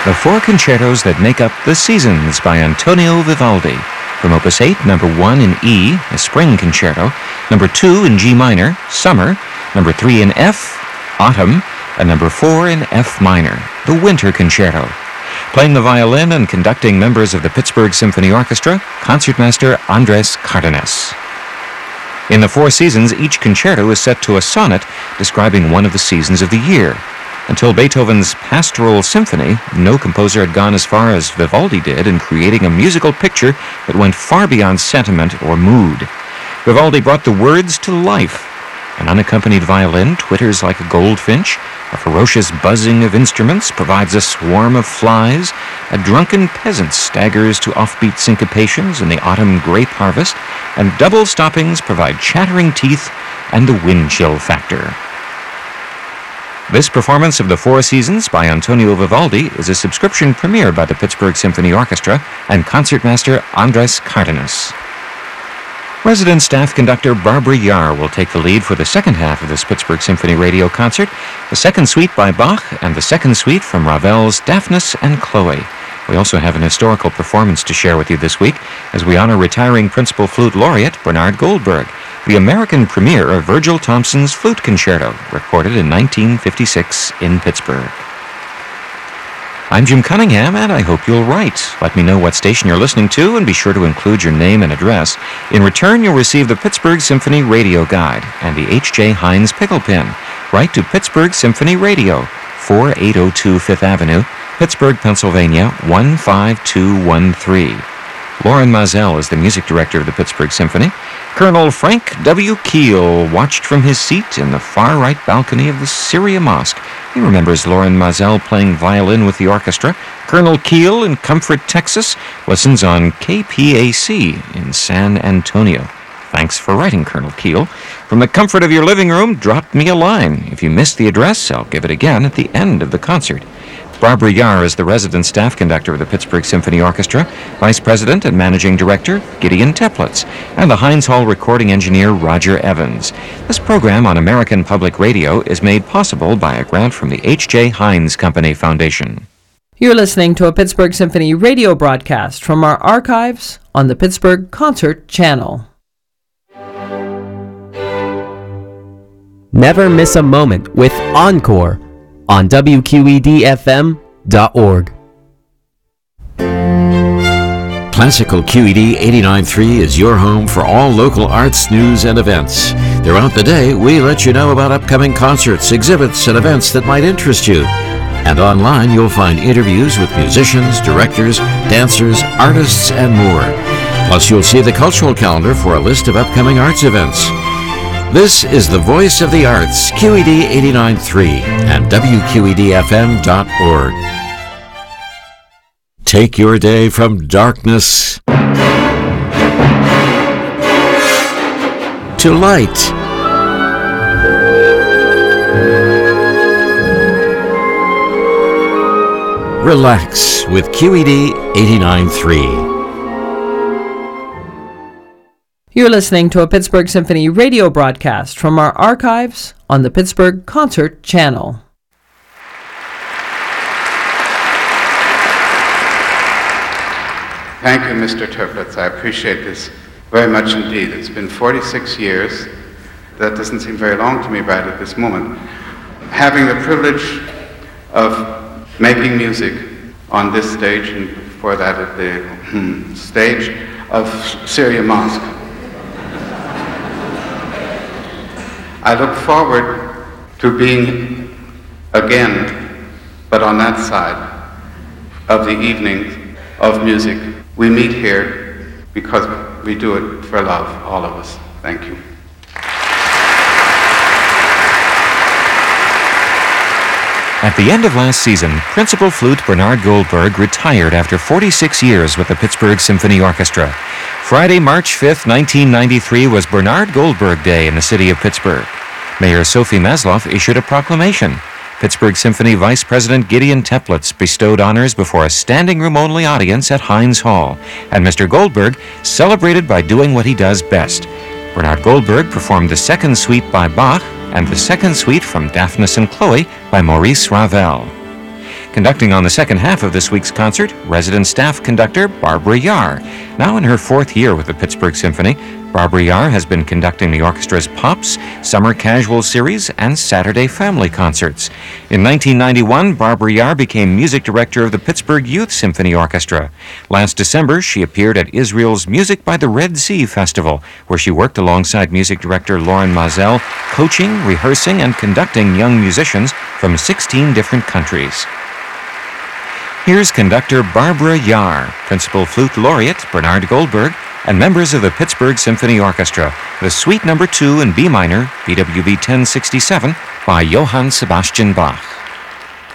The four concertos that make up The Seasons by Antonio Vivaldi. From Opus 8, number 1 in E, a spring concerto, number 2 in G minor, summer, number 3 in F, autumn, and number 4 in F minor, the winter concerto. Playing the violin and conducting members of the Pittsburgh Symphony Orchestra, Concertmaster Andrés Cardenas. In the Four Seasons, each concerto is set to a sonnet describing one of the seasons of the year. Until Beethoven's Pastoral Symphony, no composer had gone as far as Vivaldi did in creating a musical picture that went far beyond sentiment or mood. Vivaldi brought the words to life. An unaccompanied violin twitters like a goldfinch, a ferocious buzzing of instruments provides a swarm of flies, a drunken peasant staggers to offbeat syncopations in the autumn grape harvest, and double stoppings provide chattering teeth and the wind chill factor. This performance of The Four Seasons by Antonio Vivaldi is a subscription premiere by the Pittsburgh Symphony Orchestra and concertmaster Andrés Cardenas. Resident staff conductor Barbara Yar will take the lead for the second half of this Pittsburgh Symphony Radio concert, the second suite by Bach and the second suite from Ravel's Daphnis and Chloe. We also have an historical performance to share with you this week as we honor retiring Principal Flute Laureate Bernard Goldberg, the American premiere of Virgil Thompson's Flute Concerto, recorded in 1956 in Pittsburgh. I'm Jim Cunningham, and I hope you'll write. Let me know what station you're listening to, and be sure to include your name and address. In return, you'll receive the Pittsburgh Symphony Radio Guide and the H.J. Heinz Pickle Pin. Write to Pittsburgh Symphony Radio, 4802 Fifth Avenue, Pittsburgh, Pennsylvania, 15213. Lauren Mazel is the music director of the Pittsburgh Symphony. Colonel Frank W. Keel watched from his seat in the far-right balcony of the Syria Mosque. He remembers Lauren Mazel playing violin with the orchestra. Colonel Keel in Comfort, Texas, listens on KPAC in San Antonio. Thanks for writing, Colonel Keel. From the comfort of your living room, drop me a line. If you missed the address, I'll give it again at the end of the concert. Barbara Yar is the resident staff conductor of the Pittsburgh Symphony Orchestra, Vice President and Managing Director Gideon Teplitz, and the Heinz Hall recording engineer Roger Evans. This program on American Public Radio is made possible by a grant from the H.J. Heinz Company Foundation. You're listening to a Pittsburgh Symphony radio broadcast from our archives on the Pittsburgh Concert Channel. Never miss a moment with Encore on WQED-FM.org. Classical QED 89.3 is your home for all local arts, news, and events. Throughout the day, we let you know about upcoming concerts, exhibits, and events that might interest you. And online, you'll find interviews with musicians, directors, dancers, artists, and more. Plus, you'll see the cultural calendar for a list of upcoming arts events. This is the Voice of the Arts, QED 89.3 and WQED-FM.org. Take your day from darkness to light. Relax with QED 89.3. You're listening to a Pittsburgh Symphony radio broadcast from our archives on the Pittsburgh Concert Channel. Thank you, Mr. Teplitz. I appreciate this very much indeed. It's been 46 years. That doesn't seem very long to me right at this moment. Having the privilege of making music on this stage, and before that at the stage of Syria Mosque. I look forward to being again, but on that side of the evening of music. We meet here because we do it for love, all of us. Thank you. At the end of last season, Principal Flute Bernard Goldberg retired after 46 years with the Pittsburgh Symphony Orchestra. Friday, March 5th, 1993 was Bernard Goldberg Day in the city of Pittsburgh. Mayor Sophie Masloff issued a proclamation. Pittsburgh Symphony Vice President Gideon Teplitz bestowed honors before a standing-room-only audience at Heinz Hall, and Mr. Goldberg celebrated by doing what he does best. Bernard Goldberg performed the second suite by Bach and the second suite from Daphnis and Chloe by Maurice Ravel. Conducting on the second half of this week's concert, resident staff conductor Barbara Yar. Now in her fourth year with the Pittsburgh Symphony, Barbara Yar has been conducting the orchestra's Pops, Summer Casual Series, and Saturday Family Concerts. In 1991, Barbara Yar became music director of the Pittsburgh Youth Symphony Orchestra. Last December, she appeared at Israel's Music by the Red Sea Festival, where she worked alongside music director Lauren Mazel, coaching, rehearsing, and conducting young musicians from 16 different countries. Here's conductor Barbara Yar, principal flute laureate Bernard Goldberg, and members of the Pittsburgh Symphony Orchestra, the Suite No. 2 in B minor, BWV 1067, by Johann Sebastian Bach.